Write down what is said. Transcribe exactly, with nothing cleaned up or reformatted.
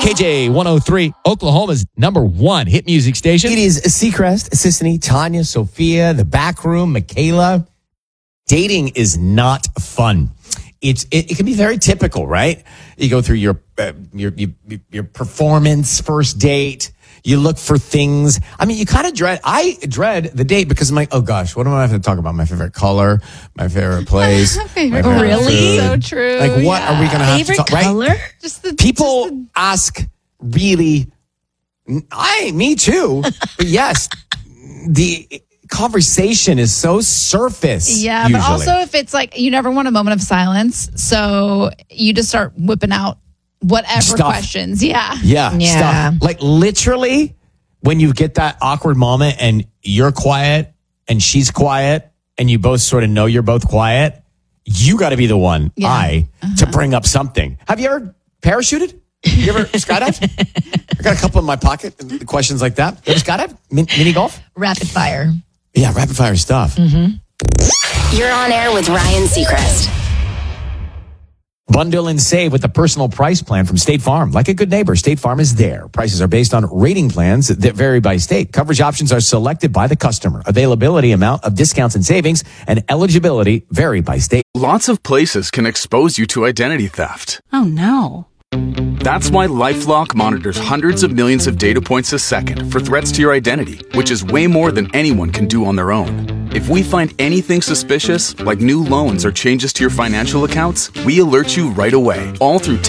K J one oh three, Oklahoma's number one hit music station. It is Seacrest, Sissany, Tanya, Sophia, The Back Room, Michaela. Dating is not fun. It's it, it can be very typical, right? You go through your uh, your, your your performance, first date. You look for things. I mean, you kind of dread. I dread the date because I'm like, oh gosh, what am I have to talk about? My favorite color, my favorite place, favorite my favorite really? food. So true. Like, what yeah. are we gonna have favorite to talk? color? Right? Just the People just the, ask really. I, me too. But yes, the conversation is so surface. yeah, usually. but also if it's like you never want a moment of silence, so you just start whipping out whatever Stuff. questions. Yeah. Yeah, Yeah. stuff. Like literally, when you get that awkward moment and you're quiet and she's quiet and you both sort of know you're both quiet, you got to be the one, Yeah. I, Uh-huh. to bring up something. Have you ever parachuted? You ever skydived? I got a couple in my pocket. Questions like that. You ever skydive? Min- mini golf? Rapid fire. Yeah, rapid fire stuff. You're on air with Ryan Seacrest. Bundle and save with the personal price plan from State Farm. Like a good neighbor, State Farm is there. Prices are based on rating plans that vary by state. Coverage options are selected by the customer. Availability, amount of discounts and savings, and eligibility vary by state. Lots of places can expose you to identity theft. Oh no. That's why LifeLock monitors hundreds of millions of data points a second for threats to your identity, which is way more than anyone can do on their own. If we find anything suspicious, like new loans or changes to your financial accounts, we alert you right away, all through